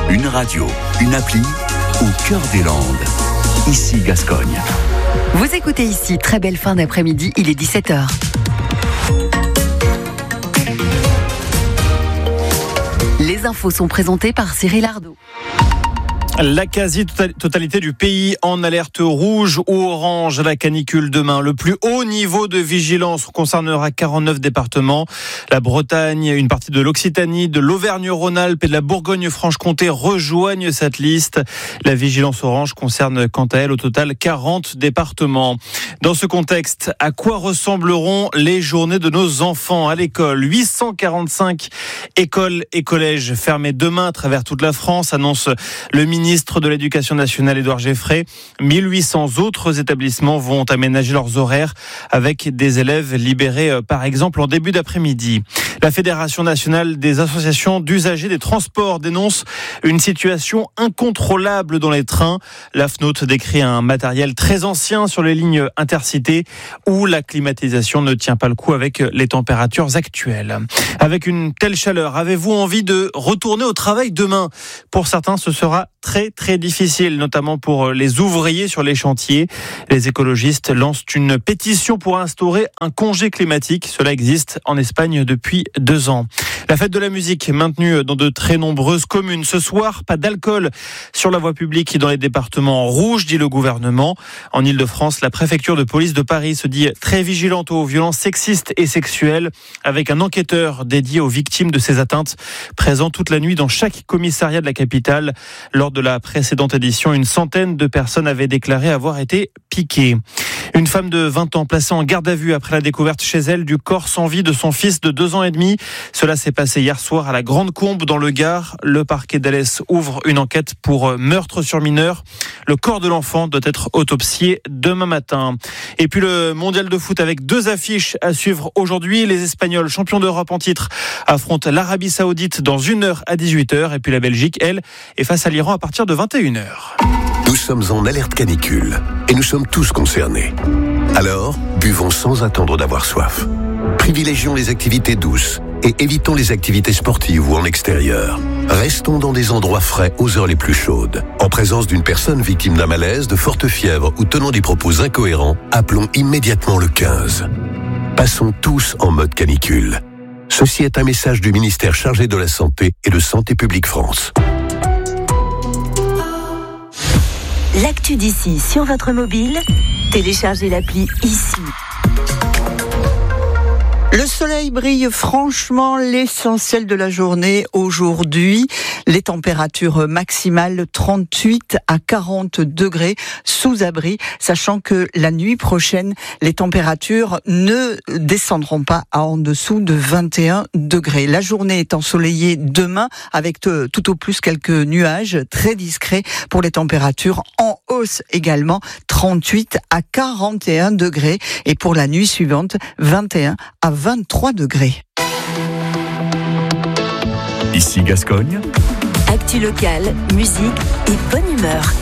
Une radio, une appli, au cœur des Landes. Ici Gascogne. Vous écoutez ici, très belle fin d'après-midi, il est 17h. Les infos sont présentées par Cyril Ardo. La quasi-totalité du pays en alerte rouge ou orange à la canicule demain. Le plus haut niveau de vigilance concernera 49 départements. La Bretagne, une partie de l'Occitanie, de l'Auvergne-Rhône-Alpes et de la Bourgogne-Franche-Comté rejoignent cette liste. La vigilance orange concerne quant à elle au total 40 départements. Dans ce contexte, à quoi ressembleront les journées de nos enfants à l'école ? 845 écoles et collèges fermés demain à travers toute la France, annonce le ministre de l'Éducation nationale Édouard Geffray. 1800 autres établissements vont aménager leurs horaires avec des élèves libérés par exemple en début d'après-midi. La Fédération nationale des associations d'usagers des transports dénonce une situation incontrôlable dans les trains. La FNOT décrit un matériel très ancien sur les lignes intercités où la climatisation ne tient pas le coup avec les températures actuelles. Avec une telle chaleur, avez-vous envie de retourner au travail demain ? Pour certains, ce sera très difficile, notamment pour les ouvriers sur les chantiers. Les écologistes lancent une pétition pour instaurer un congé climatique. Cela existe en Espagne depuis 2 ans. La fête de la musique maintenue dans de très nombreuses communes. Ce soir, pas d'alcool sur la voie publique dans les départements rouges, dit le gouvernement. En Ile-de-France, la préfecture de police de Paris se dit très vigilante aux violences sexistes et sexuelles, avec un enquêteur dédié aux victimes de ces atteintes, présent toute la nuit dans chaque commissariat de la capitale. Lors de la précédente édition, une centaine de personnes avaient déclaré avoir été piquées. Une femme de 20 ans placée en garde à vue après la découverte chez elle du corps sans vie de son fils de 2 ans et demi. Cela s'est passé hier soir à la Grande Combe dans le Gard. Le parquet d'Alès ouvre une enquête pour meurtre sur mineur. Le corps de l'enfant doit être autopsié demain matin. Et puis le mondial de foot avec 2 affiches à suivre aujourd'hui. Les Espagnols, champions d'Europe en titre, affrontent l'Arabie Saoudite dans 1h à 18h. Et puis la Belgique, elle, est face à l'Iran à partir de 21h. Nous sommes en alerte canicule et nous sommes tous concernés. Alors, buvons sans attendre d'avoir soif. Privilégions les activités douces et évitons les activités sportives ou en extérieur. Restons dans des endroits frais aux heures les plus chaudes. En présence d'une personne victime d'un malaise, de forte fièvre ou tenant des propos incohérents, appelons immédiatement le 15. Passons tous en mode canicule. Ceci est un message du ministère chargé de la Santé et de Santé publique France. L'actu d'ici sur votre mobile, téléchargez l'appli ici. Le soleil brille franchement, l'essentiel de la journée aujourd'hui. Les températures maximales 38 à 40 degrés sous abri, sachant que la nuit prochaine, les températures ne descendront pas à en dessous de 21 degrés. La journée est ensoleillée demain avec tout au plus quelques nuages très discrets pour les températures en hausse également, 38 à 41 degrés. Et pour la nuit suivante, 21 à 23 degrés. Ici Gascogne. Actu locale, musique et bonne humeur.